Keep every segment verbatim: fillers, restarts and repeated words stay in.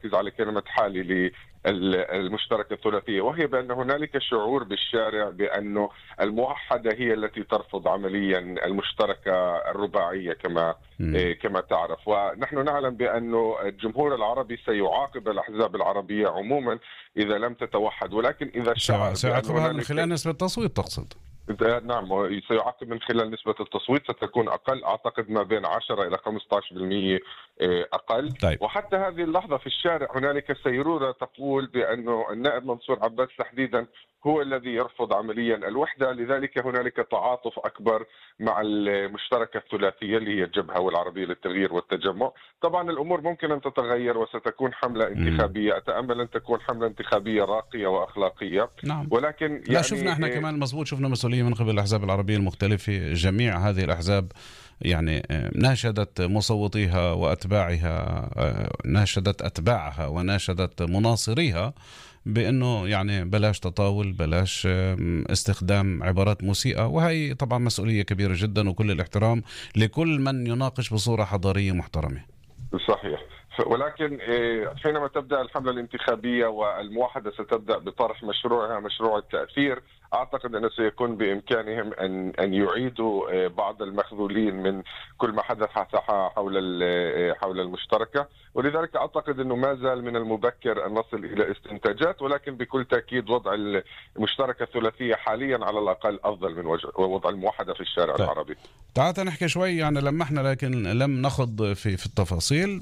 أركز على كلمة حالي للمشتركة الثلاثية، وهي بأن هنالك شعور بالشارع بأنه الموحدة هي التي ترفض عمليا المشتركة الرباعية كما كما تعرف. ونحن نعلم بأنه الجمهور العربي سيعاقب الأحزاب العربية عموما إذا لم تتوحد، ولكن إذا سيعاقبها من خلال نسبة التصويت تقصد؟ نعم، سيعاقب من خلال نسبة التصويت، ستكون أقل، أعتقد ما بين عشرة إلى خمسة عشر بالمئة أقل. طيب. وحتى هذه اللحظة في الشارع هنالك سيرورة تقول بأنه النائب منصور عباس تحديدا هو الذي يرفض عمليا الوحدة، لذلك هنالك تعاطف أكبر مع المشتركة الثلاثية اللي هي الجبهة والعربية للتغيير والتجمع. طبعا الأمور ممكن أن تتغير وستكون حملة انتخابية، أتأمل أن تكون حملة انتخابية راقية وأخلاقية. نعم. ولكن يعني لا شفنا احنا إيه كمان مزبوط، شفنا مسؤولية من قبل الأحزاب العربية المختلفة، جميع هذه الأحزاب يعني ناشدت مصوتيها وأتباعها، ناشدت أتباعها وناشدت مناصريها بأنه يعني بلاش تطاول، بلاش استخدام عبارات مسيئة، وهي طبعا مسؤولية كبيرة جدا، وكل الاحترام لكل من يناقش بصورة حضارية محترمة. صحيح. ولكن حينما تبدأ الحملة الانتخابية والموحدة ستبدأ بطرح مشروعها، مشروع التأثير، أعتقد أنه سيكون بإمكانهم أن أن يعيدوا بعض المخذولين من كل ما حدث حول حول المشتركة، ولذلك أعتقد أنه ما زال من المبكر أن نصل إلى استنتاجات، ولكن بكل تأكيد وضع المشتركة الثلاثية حاليا على الأقل أفضل من وضع الموحدة في الشارع طيب. العربي. تعال نحكي شوي يعني لمحنا لكن لم نخض في في التفاصيل.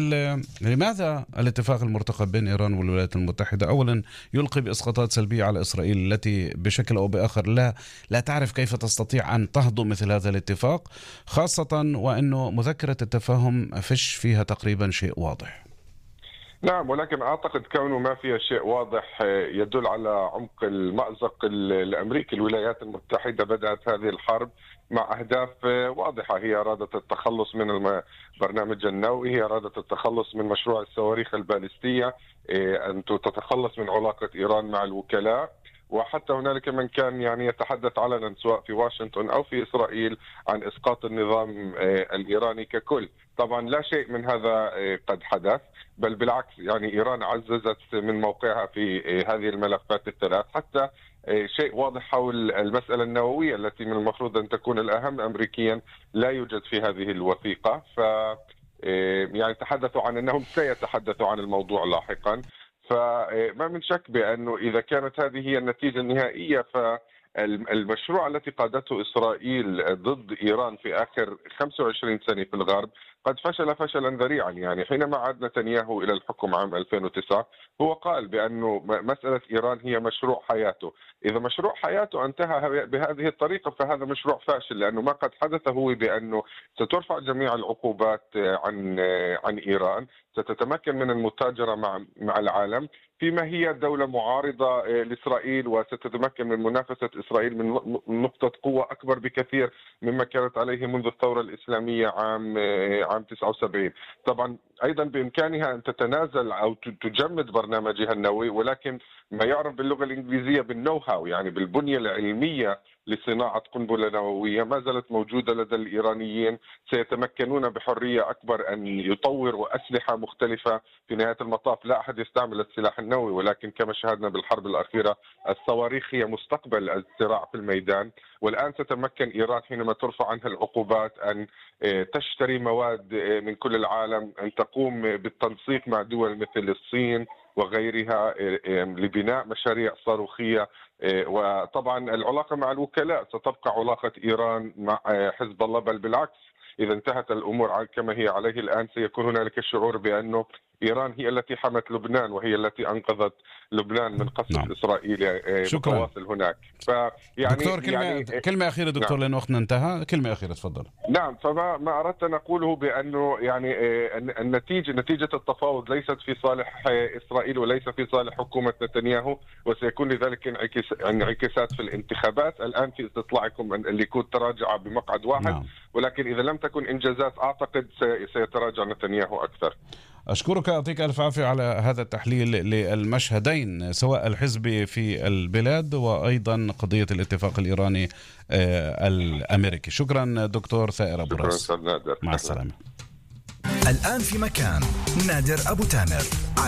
لماذا الاتفاق المرتقب بين إيران والولايات المتحدة أولا يلقي بإسقاطات سلبية على إسرائيل التي بشكل أو بآخر لا لا تعرف كيف تستطيع أن تهضم مثل هذا الاتفاق، خاصة وأنه مذكرة التفاهم فيش فيها تقريبا شيء واضح؟ نعم، ولكن أعتقد كونه ما فيها شيء واضح يدل على عمق المأزق الأمريكي. الولايات المتحدة بدأت هذه الحرب مع أهداف واضحة، هي أرادت التخلص من البرنامج النووي، هي أرادت التخلص من مشروع الصواريخ البالستية، أن تتخلص من علاقة إيران مع الوكلاء. وحتى هنالك من كان يعني يتحدث علنا سواء في واشنطن أو في إسرائيل عن إسقاط النظام الإيراني ككل. طبعا لا شيء من هذا قد حدث، بل بالعكس، يعني إيران عززت من موقعها في هذه الملفات الثلاث، حتى شيء واضح حول المسألة النووية التي من المفروض أن تكون الأهم أمريكيا لا يوجد في هذه الوثيقة. ف يعني تحدثوا عن أنهم سيتحدثوا عن الموضوع لاحقا. فما من شك بأنه إذا كانت هذه هي النتيجة النهائية، فالمشروع التي قادته إسرائيل ضد إيران في آخر خمسة وعشرين سنة في الغرب قد فشل فشلا ذريعا. يعني حينما عاد نتنياهو إلى الحكم عام ألفين وتسعة هو قال بأنه مسألة إيران هي مشروع حياته. إذا مشروع حياته انتهى بهذه الطريقة فهذا مشروع فاشل، لأنه ما قد حدث هو بأنه سترفع جميع العقوبات عن عن إيران، ستتمكن من المتاجرة مع مع العالم فيما هي دولة معارضة لإسرائيل، وستتمكن من منافسة إسرائيل من نقطة قوة أكبر بكثير مما كانت عليه منذ الثورة الإسلامية عام عام تسعة وسبعين. طبعا أيضا بإمكانها أن تتنازل أو تجمد برنامجها النووي، ولكن ما يعرف باللغة الإنجليزية بالنو هاو، يعني بالبنية العلمية لصناعة قنبلة نووية، ما زالت موجودة لدى الإيرانيين. سيتمكنون بحرية أكبر أن يطوروا أسلحة مختلفة. في نهاية المطاف لا أحد يستعمل السلاح النووي، ولكن كما شاهدنا بالحرب الأخيرة الصواريخ هي مستقبل الصراع في الميدان. والآن تتمكن إيران حينما ترفع عنها العقوبات أن تشتري مواد من كل العالم، أن تقوم بالتنسيق مع دول مثل الصين وغيرها لبناء مشاريع صاروخية. وطبعا العلاقة مع الوكلاء ستبقى علاقة إيران مع حزب الله، بل بالعكس إذا انتهت الأمور كما هي عليه الآن سيكون هنالك الشعور بأنه إيران هي التي حمت لبنان وهي التي أنقذت لبنان من قصف نعم. إسرائيلي متواصل هناك. فيعني دكتور كلمة, يعني كلمة أخيرة دكتور نعم. لأن وقتنا انتهى، كلمة أخيرة تفضل. نعم، فما ما أردت أن أقوله بأنه يعني النتيجة نتيجة التفاوض ليست في صالح إسرائيل وليس في صالح حكومة نتنياهو، وسيكون لذلك انعكاسات في الانتخابات. الآن في استطلاعكم أن الليكود تراجع بمقعد واحد نعم. ولكن إذا لم تكن إنجازات أعتقد سيتراجع نتنياهو أكثر. أشكرك، يعطيك ألف عافية على هذا التحليل للمشهدين، سواء الحزبي في البلاد وأيضا قضية الاتفاق الإيراني الأمريكي. شكرا دكتور ثائر أبو راس، مع السلامة. الآن في مكان نادر أبو تامر.